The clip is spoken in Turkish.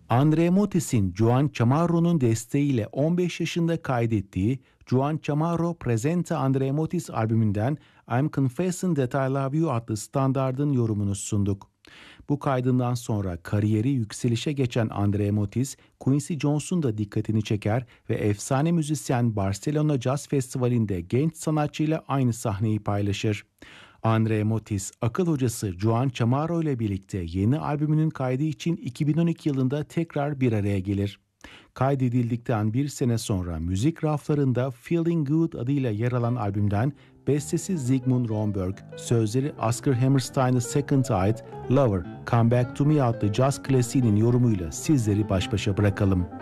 Andre Motis'in Juan Chamorro'nun desteğiyle 15 yaşında kaydettiği Juan Chamorro Presenta Andre Motis albümünden I'm Confessing That I Love You adlı standardın yorumunu sunduk. Bu kaydından sonra kariyeri yükselişe geçen Andre Motis, Quincy Jones'un da dikkatini çeker ve efsane müzisyen Barcelona Jazz Festivali'nde genç sanatçıyla aynı sahneyi paylaşır. Andre Motis, akıl hocası Juan Chamorro ile birlikte yeni albümünün kaydı için 2012 yılında tekrar bir araya gelir. Kaydedildikten bir sene sonra müzik raflarında Feeling Good adıyla yer alan albümden bestesi Zygmunt Romberg, sözleri Oscar Hammerstein'a second ait Lover, Come Back to Me adlı caz klasiğinin yorumuyla sizleri baş başa bırakalım.